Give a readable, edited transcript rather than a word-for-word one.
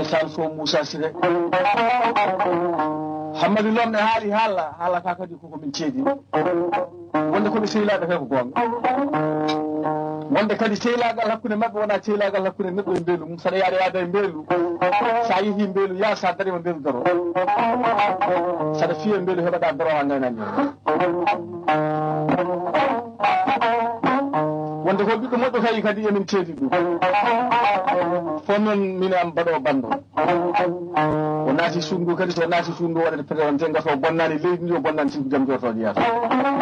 sal fo Moussa Siré Hammadou Lom ne haali haala ka kadi koko min ceedi wonde koɓe sehilaɓe kay ko gonga wonde kadi sehilagal hakkude mabɓe wona sehilagal hakkude neɗɗo e mbeelu mum saɗa yaada e mbeelu sa yeehi mbeelu ya sa darima mbeelu daro saɗa fiya mbeelu heɓaɗa daro ha gaynani wonde ko ɓiɗɗo moƴƴo kay kadi emin ceedi ɗum fo noon min am mbaɗo bando o naati suudu kadi so naati suudu waɗata présenté gato bonnani leydi ndi o bonnani siko jaam jortoɗo yiyata